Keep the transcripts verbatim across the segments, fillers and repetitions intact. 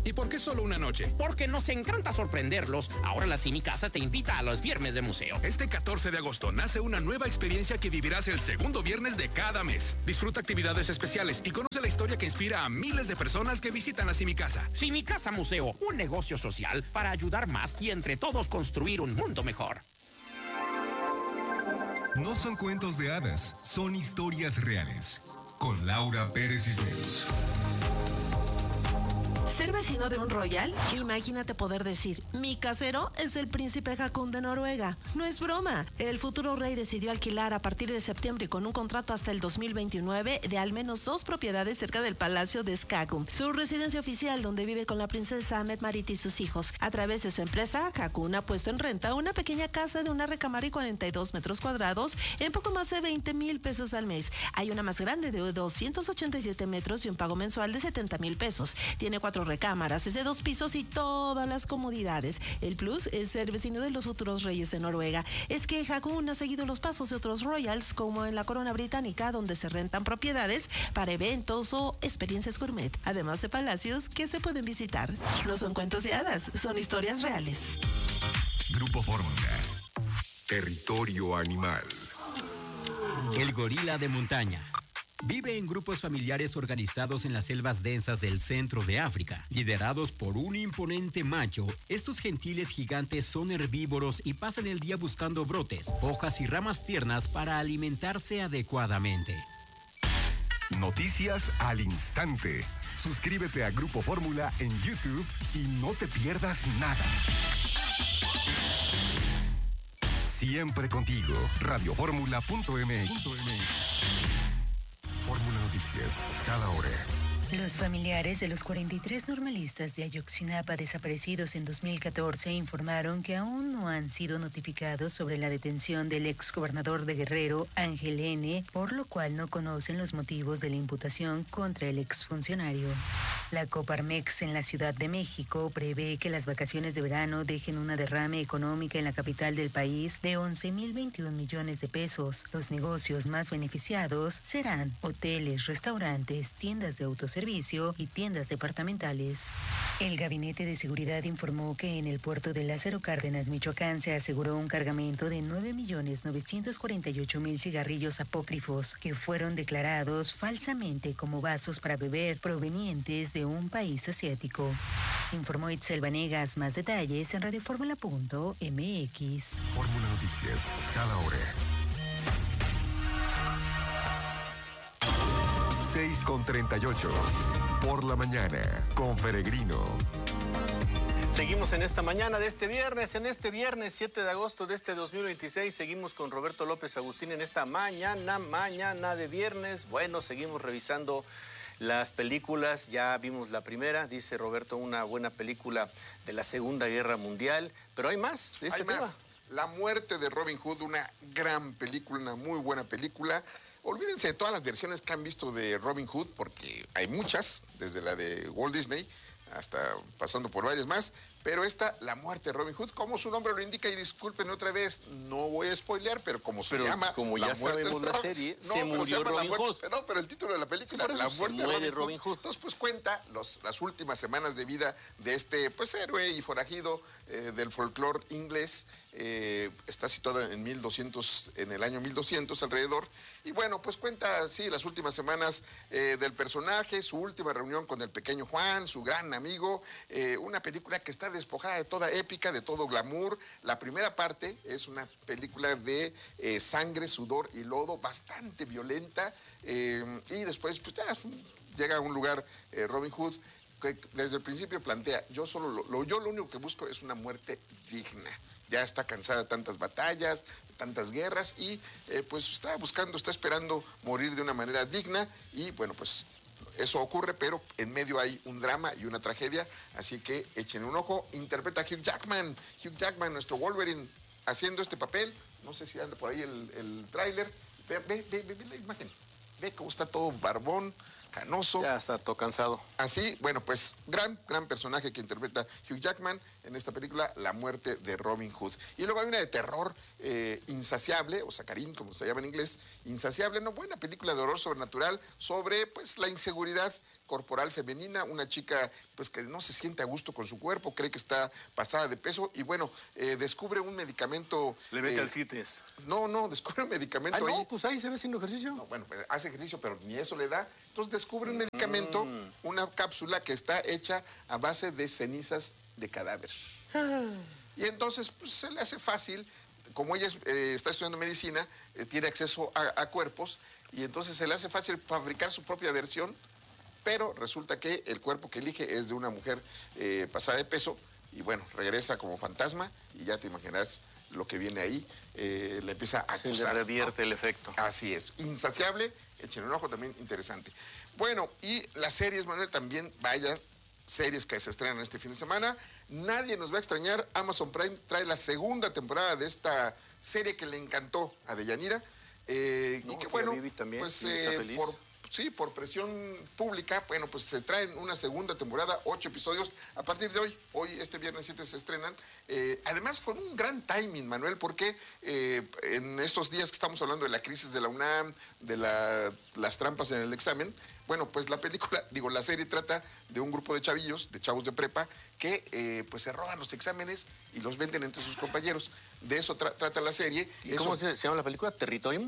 ¿Y por qué solo una noche? Porque nos encanta sorprenderlos. Ahora la Simi Casa te invita a los viernes de museo. Este catorce de agosto nace una nueva experiencia que vivirás el segundo viernes de cada mes. Disfruta actividades especiales y conoce la historia que inspira a miles de personas que visitan la Simi Casa. Simi Casa Museo, un negocio social para ayudar más y entre todos construir un mundo mejor. No son cuentos de hadas, son historias reales. Con Laura Pérez Cisneros. ¿Ser vecino de un royal? Imagínate poder decir, mi casero es el príncipe Haakon de Noruega. No es broma. El futuro rey decidió alquilar a partir de septiembre con un contrato hasta el dos mil veintinueve de al menos dos propiedades cerca del Palacio de Skagun, su residencia oficial donde vive con la princesa Mette-Marit y sus hijos. A través de su empresa, Haakon ha puesto en renta una pequeña casa de una recámara y cuarenta y dos metros cuadrados en poco más de veinte mil pesos al mes. Hay una más grande de doscientos ochenta y siete metros y un pago mensual de setenta mil pesos. Tiene cuatro recámaras, es de dos pisos y todas las comodidades. El plus es ser vecino de los futuros reyes de Noruega. Es que Haakon ha seguido los pasos de otros royals, como en la corona británica, donde se rentan propiedades para eventos o experiencias gourmet, además de palacios que se pueden visitar. No son cuentos de hadas, son historias reales. Grupo Fórmula. Territorio animal. El gorila de montaña. Vive en grupos familiares organizados en las selvas densas del centro de África. Liderados por un imponente macho, estos gentiles gigantes son herbívoros y pasan el día buscando brotes, hojas y ramas tiernas para alimentarse adecuadamente. Noticias al instante. Suscríbete a Grupo Fórmula en YouTube y no te pierdas nada. Siempre contigo. radio fórmula punto m x. Fórmula Noticias, cada hora. Los familiares de los cuarenta y tres normalistas de Ayotzinapa desaparecidos en dos mil catorce informaron que aún no han sido notificados sobre la detención del exgobernador de Guerrero, Ángel N., por lo cual no conocen los motivos de la imputación contra el exfuncionario. La Coparmex en la Ciudad de México prevé que las vacaciones de verano dejen una derrame económica en la capital del país de once mil veintiún millones de pesos. Los negocios más beneficiados serán hoteles, restaurantes, tiendas de autoservicio y tiendas departamentales. El Gabinete de Seguridad informó que en el puerto de Lázaro Cárdenas, Michoacán, se aseguró un cargamento de nueve millones novecientos cuarenta y ocho mil cigarrillos apócrifos que fueron declarados falsamente como vasos para beber provenientes de un país asiático. Informó Itzel Vanegas. Más detalles en radio fórmula punto m x. Fórmula Noticias, cada hora. seis con treinta y ocho. Por la mañana, con Peregrino. Seguimos en esta mañana de este viernes, en este viernes siete de agosto de este dos mil veintiséis, seguimos con Roberto López Agustín en esta mañana, mañana de viernes. Bueno, seguimos revisando las películas, ya vimos la primera, dice Roberto, una buena película de la Segunda Guerra Mundial, pero hay más de este hay tema. Más. La muerte de Robin Hood, una gran película, una muy buena película. Olvídense de todas las versiones que han visto de Robin Hood, porque hay muchas, desde la de Walt Disney hasta pasando por varias más, pero esta, La muerte de Robin Hood, como su nombre lo indica, y disculpen otra vez, no voy a spoilear, pero como se pero llama... como ya sabemos la serie, no, se murió se Robin muerte, Hood. No, pero el título de la película, sí, La muerte se muere de Robin, Robin Hood. Hood. Entonces, pues cuenta los, las últimas semanas de vida de este, pues, héroe y forajido eh, del folclore inglés. Eh, está situado en mil doscientos, en el año mil doscientos alrededor, y bueno, pues cuenta, sí, las últimas semanas eh, del personaje, su última reunión con el pequeño Juan, su gran amigo, eh, una película que está despojada de toda épica, de todo glamour. La primera parte es una película de eh, sangre, sudor y lodo, bastante violenta, eh, y después pues ya llega a un lugar eh, Robin Hood, que desde el principio plantea, yo solo lo, lo, yo lo único que busco es una muerte digna. Ya está cansada de tantas batallas, de tantas guerras, y eh, pues está buscando, está esperando morir de una manera digna, y bueno, pues eso ocurre, pero en medio hay un drama y una tragedia, así que echen un ojo. Interpreta a Hugh Jackman, Hugh Jackman, nuestro Wolverine, haciendo este papel. No sé si anda por ahí el, el tráiler. Ve, ve, ve, ve la imagen, ve cómo está todo barbón, canoso. Ya está todo cansado. Así, bueno, pues gran, gran personaje que interpreta Hugh Jackman en esta película, La muerte de Robin Hood. Y luego hay una de terror eh, insaciable, o sacarín, como se llama en inglés, insaciable, no, buena película de horror sobrenatural sobre, pues, la inseguridad corporal femenina, una chica pues que no se siente a gusto con su cuerpo, cree que está pasada de peso y bueno, eh, descubre un medicamento. Le mete eh, al fitness. No, no, descubre un medicamento ah, no, ahí. pues ahí se ve haciendo ejercicio. No, bueno, pues hace ejercicio, pero ni eso le da. Entonces descubre un medicamento, mm. una cápsula que está hecha a base de cenizas de cadáver. Ah. Y entonces pues, se le hace fácil, como ella es, eh, está estudiando medicina, eh, tiene acceso a, a cuerpos, y entonces se le hace fácil fabricar su propia versión, pero resulta que el cuerpo que elige es de una mujer eh, pasada de peso, y bueno, regresa como fantasma, y ya te imaginarás lo que viene ahí, eh, le empieza a acusar. Se le revierte, ¿no? El efecto. Así es, insaciable, échenle un ojo, también interesante. Bueno, y las series, Manuel, también vaya series que se estrenan este fin de semana. Nadie nos va a extrañar, Amazon Prime trae la segunda temporada de esta serie que le encantó a Deyanira, eh, no, y que bueno, también, pues eh, por, sí, por presión pública, bueno, pues se traen una segunda temporada, ocho episodios, a partir de hoy, hoy este viernes siete se estrenan, eh, además con un gran timing, Manuel, porque eh, en estos días que estamos hablando de la crisis de la UNAM, de la, las trampas en el examen, bueno, pues la película, digo, la serie trata de un grupo de chavillos, de chavos de prepa, que eh, pues se roban los exámenes y los venden entre sus compañeros. De eso tra trata la serie. ¿Y eso... cómo se, se llama la película? ¿Territorium?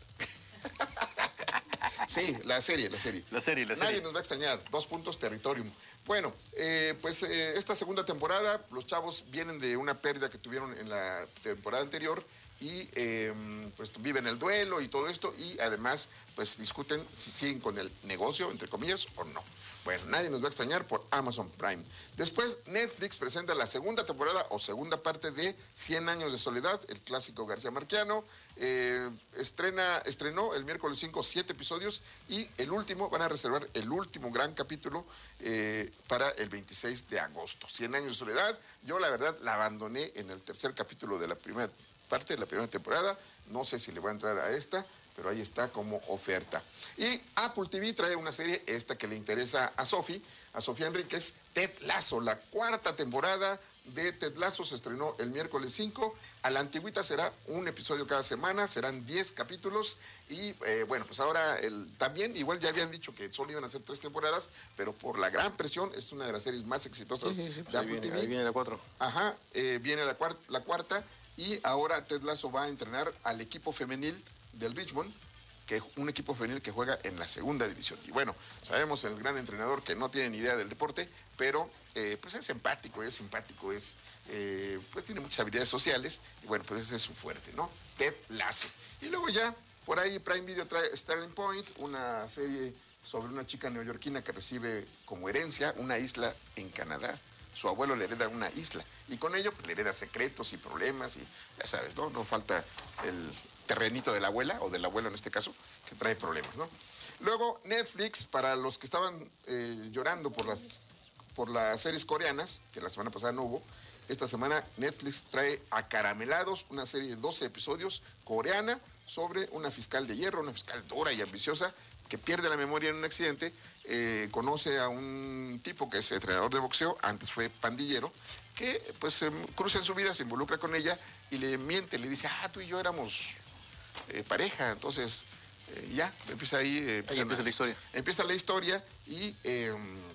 Sí, la serie, la serie. La serie, la serie. Nadie nos va a extrañar. Dos puntos, Territorium. Bueno, eh, pues eh, esta segunda temporada, los chavos vienen de una pérdida que tuvieron en la temporada anterior y eh, pues viven el duelo y todo esto y además pues discuten si siguen con el negocio, entre comillas, o no. Bueno, nadie nos va a extrañar por Amazon Prime. Después, Netflix presenta la segunda temporada o segunda parte de cien años de soledad, el clásico García Márquez. Eh, estrena, estrenó el miércoles cinco, siete episodios y el último, van a reservar el último gran capítulo eh, para el veintiséis de agosto. cien años de soledad, yo la verdad la abandoné en el tercer capítulo de la primera parte de la primera temporada, no sé si le voy a entrar a esta, pero ahí está como oferta. Y Apple T V trae una serie, esta que le interesa a Sofi, a Sofía Enríquez, Ted Lasso, la cuarta temporada de Ted Lasso se estrenó el miércoles cinco, a la antigüita será un episodio cada semana, serán diez capítulos, y eh, bueno, pues ahora el, también, igual ya habían dicho que solo iban a ser tres temporadas, pero por la gran presión, es una de las series más exitosas sí, sí, sí, pues de ahí Apple viene, T V. Ahí viene la cuatro. Ajá, eh, viene la, cuart la cuarta, y ahora Ted Lasso va a entrenar al equipo femenil del Richmond, que es un equipo femenil que juega en la segunda división. Y bueno, sabemos el gran entrenador que no tiene ni idea del deporte, pero eh, pues es empático, es simpático, es, eh, pues tiene muchas habilidades sociales, y bueno, pues ese es su fuerte, ¿no? Ted Lasso. Y luego ya, por ahí Prime Video trae Starting Point, una serie sobre una chica neoyorquina que recibe como herencia una isla en Canadá. Su abuelo le hereda una isla y con ello pues, le hereda secretos y problemas y ya sabes, ¿no? No falta el terrenito de la abuela o del abuelo en este caso que trae problemas, ¿no? Luego Netflix, para los que estaban eh, llorando por las, por las series coreanas, que la semana pasada no hubo, esta semana Netflix trae Acaramelados, una serie de doce episodios coreana sobre una fiscal de hierro, una fiscal dura y ambiciosa que pierde la memoria en un accidente, eh, conoce a un tipo que es entrenador de boxeo, antes fue pandillero, que pues se cruza en su vida, se involucra con ella y le miente, le dice, ah, tú y yo éramos eh, pareja, entonces eh, ya, empieza ahí. Eh, ahí empieza la historia. Empieza la historia y eh,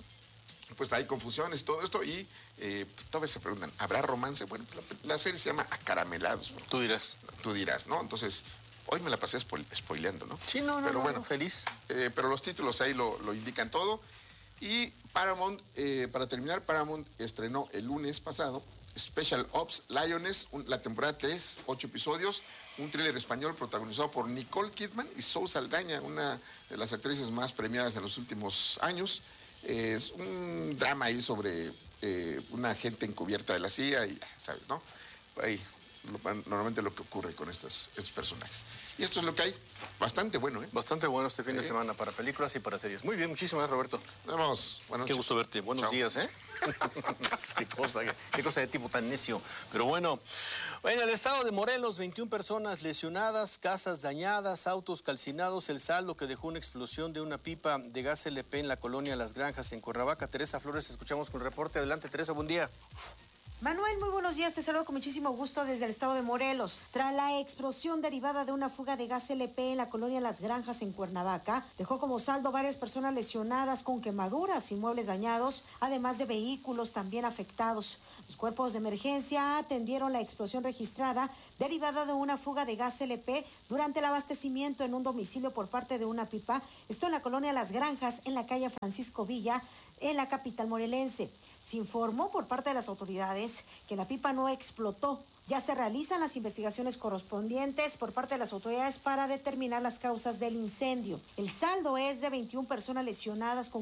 pues hay confusiones, todo esto y eh, todavía se preguntan, ¿habrá romance? Bueno, la, la serie se llama Acaramelados. Tú dirás. Tú dirás, ¿no? Entonces... Hoy me la pasé spoil spoileando, ¿no? Sí, no, no, pero no, bueno, no, feliz. Eh, pero los títulos ahí lo, lo indican todo. Y Paramount, eh, para terminar, Paramount estrenó el lunes pasado Special Ops Lioness, un, la temporada tres, ocho episodios, un thriller español protagonizado por Nicole Kidman y Zoe Saldaña, una de las actrices más premiadas en los últimos años. Eh, es un drama ahí sobre eh, una agente encubierta de la C I A y, ¿sabes, no? Ahí. Normalmente lo que ocurre con estos, estos personajes. Y esto es lo que hay. Bastante bueno, ¿eh? Bastante bueno este fin ¿Sí? de semana para películas y para series. Muy bien, muchísimas gracias, Roberto. Nos vemos. Buenas Qué noches. gusto verte. Buenos Chao. días, ¿eh? qué, cosa, qué, qué cosa de tipo tan necio. Pero bueno, en el estado de Morelos, veintiuna personas lesionadas, casas dañadas, autos calcinados, el saldo que dejó una explosión de una pipa de gas L P en la colonia Las Granjas, en Cuernavaca. Teresa Flores, escuchamos con el reporte. Adelante, Teresa, buen día. Manuel, muy buenos días, te saludo con muchísimo gusto desde el estado de Morelos. Tras la explosión derivada de una fuga de gas L P en la colonia Las Granjas en Cuernavaca, dejó como saldo varias personas lesionadas con quemaduras y muebles dañados, además de vehículos también afectados. Los cuerpos de emergencia atendieron la explosión registrada derivada de una fuga de gas L P durante el abastecimiento en un domicilio por parte de una pipa, esto en la colonia Las Granjas, en la calle Francisco Villa, en la capital morelense. Se informó por parte de las autoridades que la pipa no explotó. Ya se realizan las investigaciones correspondientes por parte de las autoridades para determinar las causas del incendio. El saldo es de veintiuna personas lesionadas con